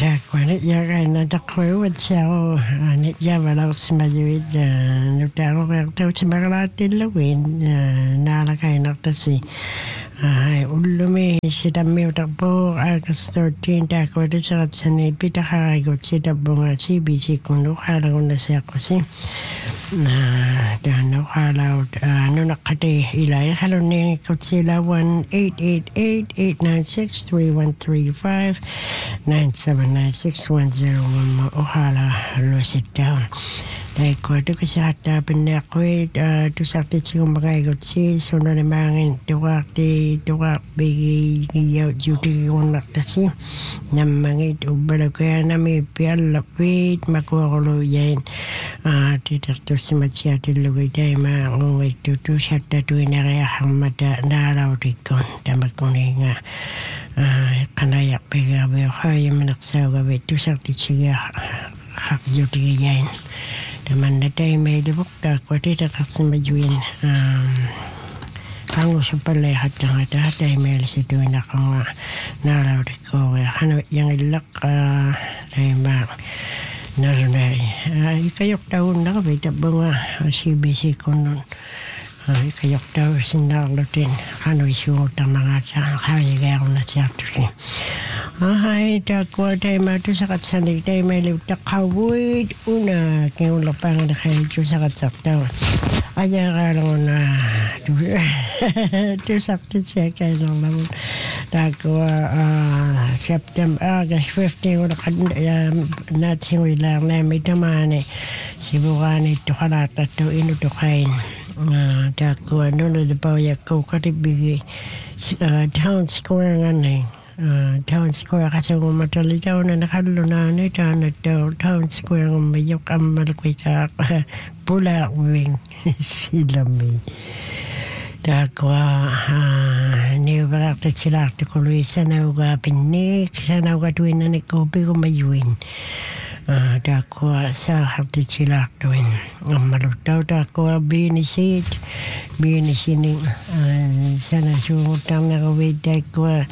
Taakwanet yagaina taqruuat siaru anit yavalarsimayuit nutaaruqertausimaqalaattillugiin naalakainertasi ullumi sitammiutarpuu August 13 taakwatisaqatsaniit pitaqaraigut sitappunga CBC-kunnu qaalagunnasiaqqusi taannoqaalaut nunaqqati ilaiqalunniingikkutsila 1-888-896-3135 9796101 uqaala luasittaun Taikua tukisaatta pinneaqquit tusartitsigumaqaigutsi sunalimaangin tuqarpigi giyaut yutigigunnartasi nammangit ubbalakuyanami piallappiit makuaquluyain titartussimatsiatillugui taima ungittu tusattatuinariaqarmata naalautikun tamakkuniinga qanayarpigaavioqaayamineqsaugavit tusartitsigia qaqyutigiyain Tamanda taimei dibukta kwa titaqarsimajuin qangusupalaiqattangata taimei lisituinaqanga naalautikkooria qanu yangillaq taima narunai ikayuqtagunnaqavi tapunga CBC-kunnun ikayuqtagusinnaarlutin qanu isuutamangata qaarigaarunasiartusi Ahai takwa taima tusaqatsanik taima liuttaqavuit una kiullerpaanganaqai tusaqatsartawa ajaqaalanguna tusartitsiakainerlamun takwa September August 15 ulaqad naatsiguilaarnaami tamaani sivuraani tuqalaartattu inutuqain takwa nululipauyakkauqatipigi town square ngani town square qasagumatali tauna naqallunaani taanattau town square ngummayuqammalqitaaq pulaarving silami takwa niuverartatsilaartukului sanaugaapinniik sanaugattuinnanikkuupigumayuin takwa saahartitsilaartuin ammaluttau takwa biinisining sanasuurtarneruvit takwa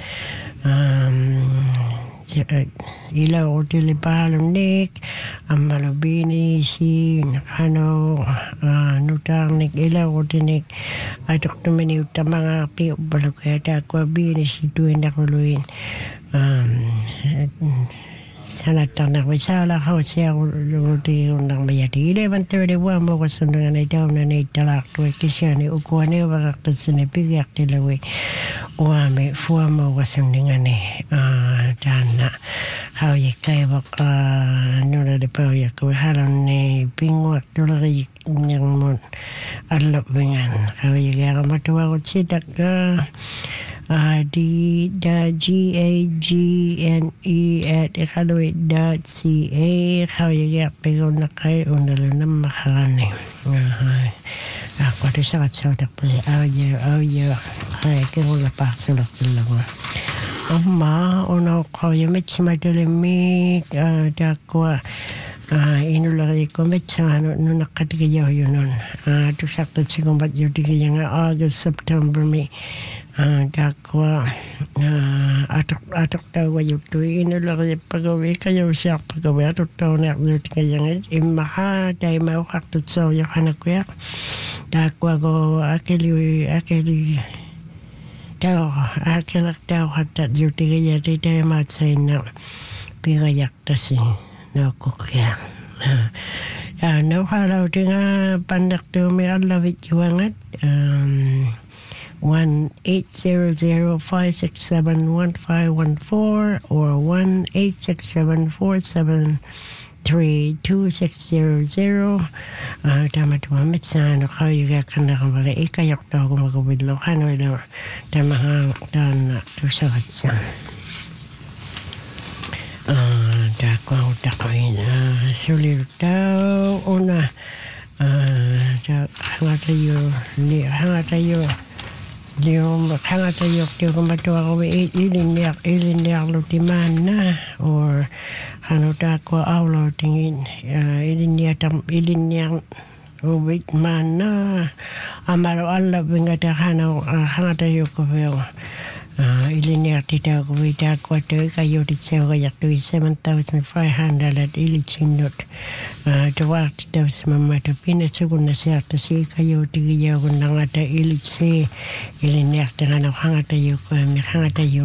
ilaurtilipaalunnik ammalubiinisiin qanu nutaarnik ilaurtinik atuqtuminiuttamangaapi uppalukia takwa biinisituinaquluin sanattarnervi saalaqausiarulutigiunnarmayati 11:31 muqassundungani taunani talaartuik kisiani ukuaniuverartatsini pigiartilugui uami fuamuqassundungani taanna qauyikkaivaq nulalipauyakku halunni pinguartuleriyiknirmun allapvingan qauyigaaramatuarutsitakka gagene@iqaluit.ca qauyigaappigunnaqai unalunammakharani aquatusaqatsautarpi auyo qaikirullapaarsulertillagu amma unoqqauyamitsimatulimiik taakua inulerikkumitsaanu nunaqqatigiyauyunun tusartatsigumat yutigiyanga August September takwa atuqtauwayuttui inuleripagawi kayausiarpagawi atuqtaunerlutikayangit immaqa taimauqartutsooryoqanakuiaq takwa go akili tauqattat yutigiyati taimaatsainner pigayaqtasi naukuqia nauqalautinga pannertuumi allavit yuangat 1-800-567-1514 or 1-867-473-2600 tamatuamitsaanu qauyigaaqqannaqamara ikayaqtaugumagubillu qanuilu tamaha taanna tusaqatsan taaqauttaqain sulirtau una hangatayo Dium hangatayo tiukumatuaruwi ilinniarlutimaanna or hanutakwa aulautingin ilinniar ubit maanna amaro alla bingata hangatayo kuveo Ilinerti tau ko ita ko to kayo di sewa yak to 7,500 at ilichinot. Tawakti tau sa mama to pinatsugun na siya to si kayo di kayo ko nangata ilitse ilinerti nga nakangata yo ko